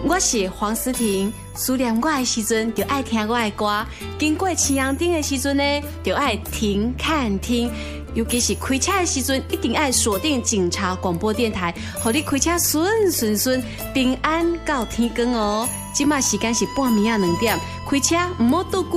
我是黄思婷，思念我的时阵就爱听我的歌，经过青阳顶的时阵呢，就爱停看听。尤其是开车的时阵，一定爱锁定警察广播电台，让你开车顺，平安到天光哦。今麦时间是半暝2点，开车唔好拄久。